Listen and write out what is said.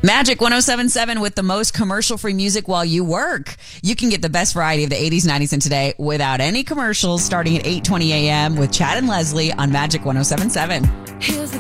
Magic 107.7 with the most commercial-free music while you work. You can get the best variety of the 80s, 90s, and today without any commercials starting at 8:20 a.m. with Chad and Leslie on Magic 107.7. Here's the